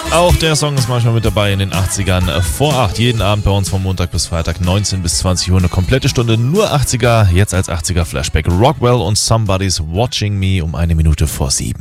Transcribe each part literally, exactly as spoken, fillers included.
Auch der Song ist manchmal mit dabei in den achtzigern. Vor acht, jeden Abend bei uns von Montag bis Freitag, neunzehn bis zwanzig Uhr, eine komplette Stunde nur achtziger. Jetzt als achtziger Flashback Rockwell und Somebody's Watching Me um eine Minute vor sieben.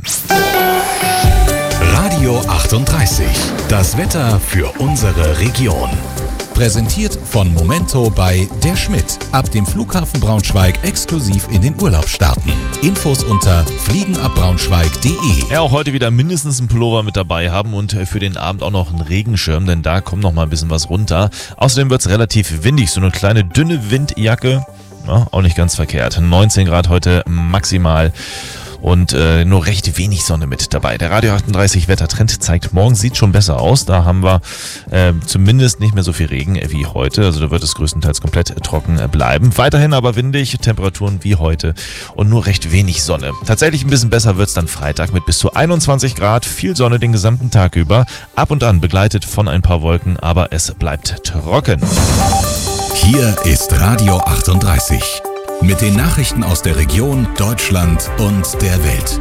Radio achtunddreißig, das Wetter für unsere Region. Präsentiert von Momento bei Der Schmidt. Ab dem Flughafen Braunschweig exklusiv in den Urlaub starten. Infos unter fliegenabbraunschweig punkt de. Ja, auch heute wieder mindestens einen Pullover mit dabei haben und für den Abend auch noch einen Regenschirm, denn da kommt noch mal ein bisschen was runter. Außerdem wird es relativ windig, so eine kleine dünne Windjacke, ja, auch nicht ganz verkehrt. neunzehn Grad heute maximal. Und äh, nur recht wenig Sonne mit dabei. Der Radio achtunddreißig Wettertrend zeigt, morgen sieht schon besser aus. Da haben wir äh, zumindest nicht mehr so viel Regen wie heute. Also da wird es größtenteils komplett trocken bleiben. Weiterhin aber windig, Temperaturen wie heute und nur recht wenig Sonne. Tatsächlich ein bisschen besser wird's dann Freitag mit bis zu einundzwanzig Grad. Viel Sonne den gesamten Tag über. Ab und an begleitet von ein paar Wolken, aber es bleibt trocken. Hier ist Radio achtunddreißig. Mit den Nachrichten aus der Region, Deutschland und der Welt.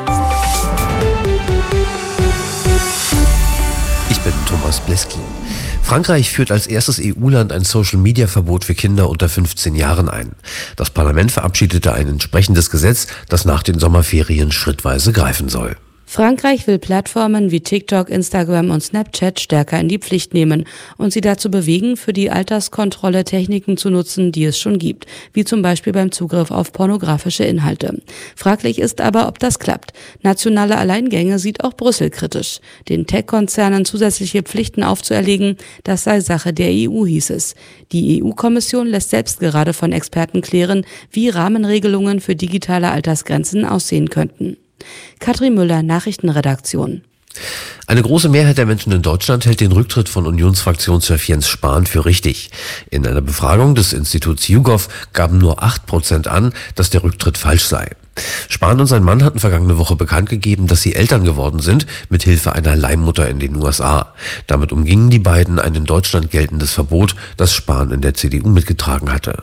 Ich bin Thomas Bleski. Frankreich führt als erstes E U-Land ein Social-Media-Verbot für Kinder unter fünfzehn Jahren ein. Das Parlament verabschiedete ein entsprechendes Gesetz, das nach den Sommerferien schrittweise greifen soll. Frankreich will Plattformen wie TikTok, Instagram und Snapchat stärker in die Pflicht nehmen und sie dazu bewegen, für die Alterskontrolle Techniken zu nutzen, die es schon gibt, wie zum Beispiel beim Zugriff auf pornografische Inhalte. Fraglich ist aber, ob das klappt. Nationale Alleingänge sieht auch Brüssel kritisch. Den Tech-Konzernen zusätzliche Pflichten aufzuerlegen, das sei Sache der E U, hieß es. Die E U-Kommission lässt selbst gerade von Experten klären, wie Rahmenregelungen für digitale Altersgrenzen aussehen könnten. Katrin Müller, Nachrichtenredaktion. Eine große Mehrheit der Menschen in Deutschland hält den Rücktritt von Unionsfraktionschef Jens Spahn für richtig. In einer Befragung des Instituts YouGov gaben nur acht Prozent an, dass der Rücktritt falsch sei. Spahn und sein Mann hatten vergangene Woche bekannt gegeben, dass sie Eltern geworden sind, mit Hilfe einer Leihmutter in den U S A. Damit umgingen die beiden ein in Deutschland geltendes Verbot, das Spahn in der C D U mitgetragen hatte.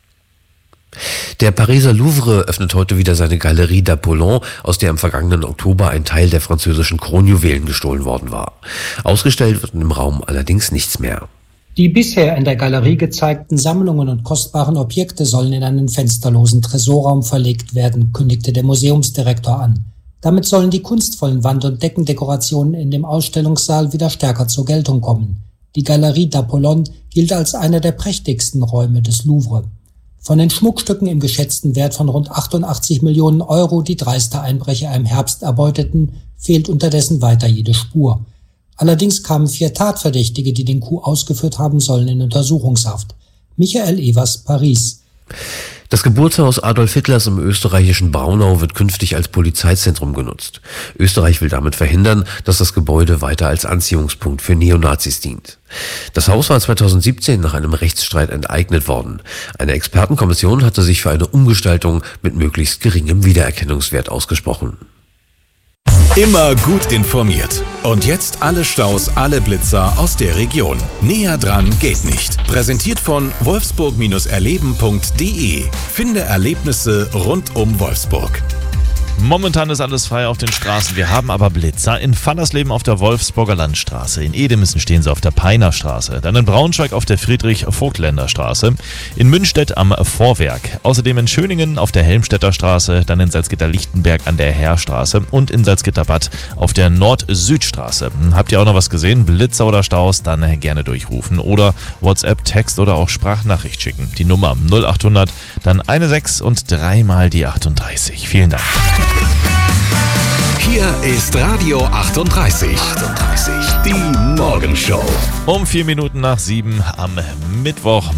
Der Pariser Louvre öffnet heute wieder seine Galerie d'Apollon, aus der im vergangenen Oktober ein Teil der französischen Kronjuwelen gestohlen worden war. Ausgestellt wird im Raum allerdings nichts mehr. Die bisher in der Galerie gezeigten Sammlungen und kostbaren Objekte sollen in einen fensterlosen Tresorraum verlegt werden, kündigte der Museumsdirektor an. Damit sollen die kunstvollen Wand- und Deckendekorationen in dem Ausstellungssaal wieder stärker zur Geltung kommen. Die Galerie d'Apollon gilt als einer der prächtigsten Räume des Louvre. Von den Schmuckstücken im geschätzten Wert von rund achtundachtzig Millionen Euro, die dreiste Einbrecher im Herbst erbeuteten, fehlt unterdessen weiter jede Spur. Allerdings kamen vier Tatverdächtige, die den Coup ausgeführt haben sollen, in Untersuchungshaft. Michael Evers, Paris. Das Geburtshaus Adolf Hitlers im österreichischen Braunau wird künftig als Polizeizentrum genutzt. Österreich will damit verhindern, dass das Gebäude weiter als Anziehungspunkt für Neonazis dient. Das Haus war zweitausendsiebzehn nach einem Rechtsstreit enteignet worden. Eine Expertenkommission hatte sich für eine Umgestaltung mit möglichst geringem Wiedererkennungswert ausgesprochen. Immer gut informiert. Und jetzt alle Staus, alle Blitzer aus der Region. Näher dran geht nicht. Präsentiert von wolfsburg erleben punkt de. Finde Erlebnisse rund um Wolfsburg. Momentan ist alles frei auf den Straßen. Wir haben aber Blitzer. In Fallersleben auf der Wolfsburger Landstraße. In Edemissen stehen sie auf der Peiner Straße. Dann in Braunschweig auf der Friedrich-Vogtländer Straße. In Münstedt am Vorwerk. Außerdem in Schöningen auf der Helmstedter Straße. Dann in Salzgitter-Lichtenberg an der Heerstraße. Und in Salzgitter-Bad auf der Nord-Süd-Straße. Habt ihr auch noch was gesehen? Blitzer oder Staus? Dann gerne durchrufen. Oder WhatsApp, Text oder auch Sprachnachricht schicken. Die Nummer null achthundert, dann eine sechs und dreimal die achtunddreißig. Vielen Dank. Hier ist Radio achtunddreißig. achtunddreißig. Die Morgenshow. Um vier Minuten nach sieben am Mittwoch.